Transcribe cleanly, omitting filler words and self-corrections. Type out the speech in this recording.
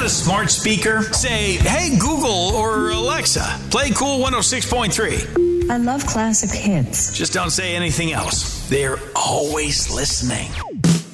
a smart speaker? Say, hey, Google or Alexa, play Cool 106.3. I love classic hits. Just don't say anything else. They're always listening.